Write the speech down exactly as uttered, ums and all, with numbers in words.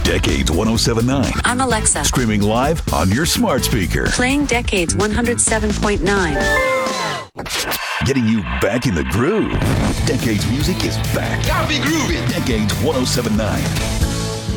Decades one oh seven point nine. I'm Alexa. Streaming live on your smart speaker. Playing Decades one oh seven point nine. Getting you back in the groove. Decades music is back. Gotta be groovy. Decades one oh seven point nine.